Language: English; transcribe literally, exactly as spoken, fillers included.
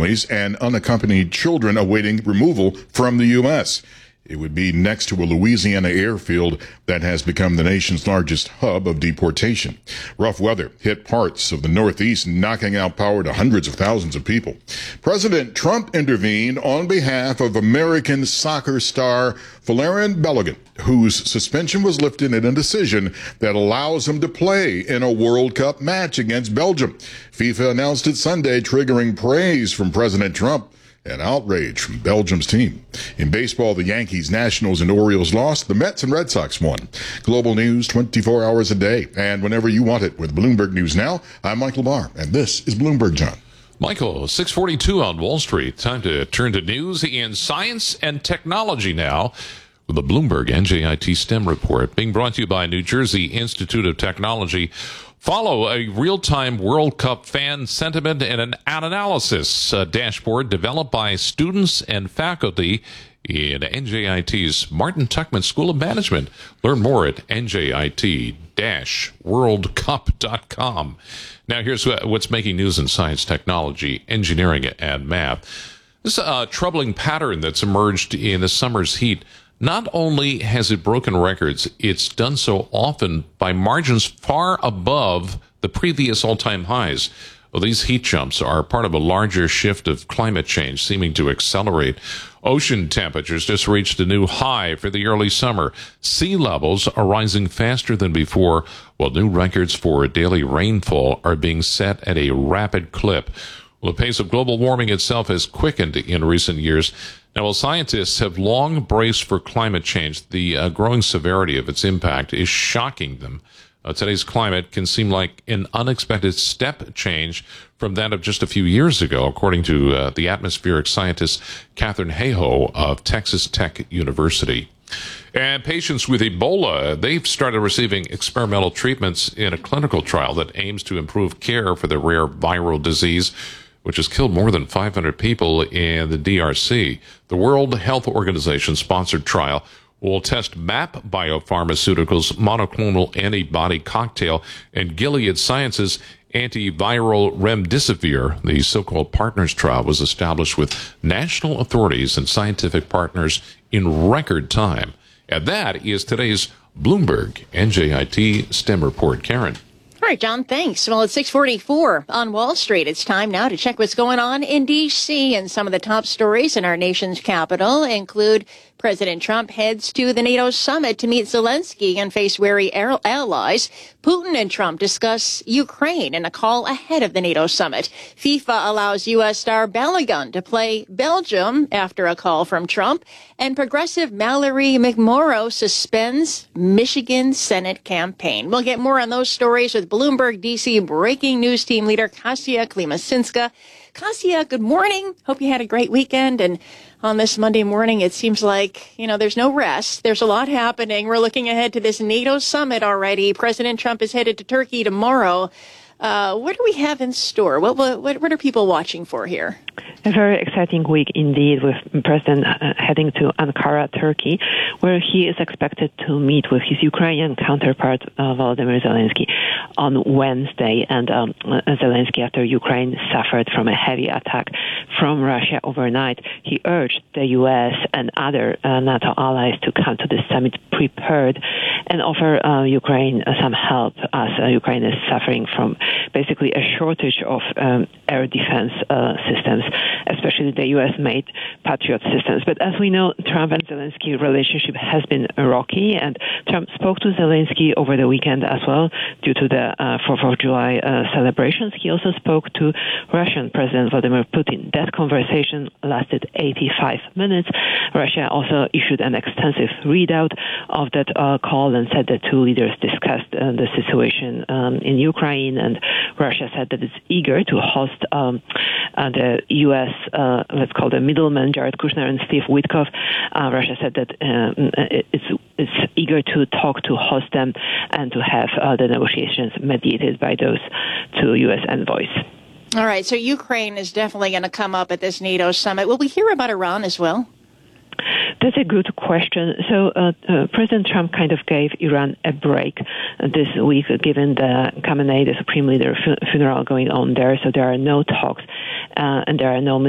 families and unaccompanied children awaiting removal from the U S. It would be next to a Louisiana airfield that has become the nation's largest hub of deportation. Rough weather hit parts of the Northeast, knocking out power to hundreds of thousands of people. President Trump intervened on behalf of American soccer star Folarin Balogun, whose suspension was lifted in a decision that allows him to play in a World Cup match against Belgium. FIFA announced it Sunday, triggering praise from President Trump and outrage from Belgium's team. In baseball, the Yankees, Nationals, and Orioles lost. The Mets and Red Sox won. Global news twenty-four hours a day and whenever you want it with Bloomberg News Now. I'm Michael Barr, and this is Bloomberg John. Michael, six forty-two on Wall Street. Time to turn to news in science and technology now with the Bloomberg N J I T STEM report, being brought to you by New Jersey Institute of Technology. Follow a real-time World Cup fan sentiment and an analysis uh, dashboard developed by students and faculty in N J I T's Martin Tuckman School of Management. Learn more at N J I T world cup dot com. Now, here's what's making news in science, technology, engineering, and math. This is a troubling pattern that's emerged in the summer's heat. Not only has it broken records, it's done so often by margins far above the previous all-time highs. Well, these heat jumps are part of a larger shift of climate change seeming to accelerate. Ocean temperatures just reached a new high for the early summer. Sea levels are rising faster than before, while new records for daily rainfall are being set at a rapid clip. Well, the pace of global warming itself has quickened in recent years. Now, while scientists have long braced for climate change, the uh, growing severity of its impact is shocking them. Uh, today's climate can seem like an unexpected step change from that of just a few years ago, according to uh, the atmospheric scientist Katherine Hayhoe of Texas Tech University. And patients with Ebola, they've started receiving experimental treatments in a clinical trial that aims to improve care for the rare viral disease, which has killed more than five hundred people in the D R C. The World Health Organization-sponsored trial will test MAP Biopharmaceuticals' monoclonal antibody cocktail and Gilead Sciences' antiviral remdesivir. The so-called Partners trial was established with national authorities and scientific partners in record time. And that is today's Bloomberg N J I T STEM report. Karen. All right, John, thanks. Well, it's six forty-four on Wall Street. It's time now to check what's going on in D C, and some of the top stories in our nation's capital include President Trump heads to the NATO summit to meet Zelensky and face wary allies. Putin and Trump discuss Ukraine in a call ahead of the NATO summit. FIFA allows U S star Balogun to play Belgium after a call from Trump. And progressive Mallory McMorrow suspends Michigan Senate campaign. We'll get more on those stories with Bloomberg D C breaking news team leader Kasia Klimasinska. Kasia, good morning. Hope you had a great weekend. And on this Monday morning, it seems like, you know, there's no rest. There's a lot happening. We're looking ahead to this NATO summit already. President Trump is headed to Turkey tomorrow. Uh, what do we have in store? What, what, what are people watching for here? A very exciting week indeed, with President uh, heading to Ankara, Turkey, where he is expected to meet with his Ukrainian counterpart, uh, Volodymyr Zelensky, on Wednesday. And um, Zelensky, after Ukraine suffered from a heavy attack from Russia overnight, he urged the U S and other uh, NATO allies to come to the summit prepared and offer uh, Ukraine uh, some help, as uh, Ukraine is suffering from basically a shortage of um, air defense uh, systems, especially the U S-made Patriot systems. But as we know, Trump and Zelensky relationship has been rocky, and Trump spoke to Zelensky over the weekend as well due to the uh, fourth of July uh, celebrations. He also spoke to Russian President Vladimir Putin. That conversation lasted eighty-five minutes. Russia also issued an extensive readout of that uh, call and said that two leaders discussed uh, the situation um, in Ukraine, and Russia said that it's eager to host um, uh, the U S, uh, let's call them middlemen, Jared Kushner and Steve Witkoff. Uh, Russia said that um, it's, it's eager to talk to host them and to have uh, the negotiations mediated by those two U S envoys. All right, so Ukraine is definitely going to come up at this NATO summit. Will we hear about Iran as well? That's a good question. So uh, uh, President Trump kind of gave Iran a break uh, this week, uh, given the Khamenei, the supreme leader, fu- funeral going on there. So there are no talks uh, and there are no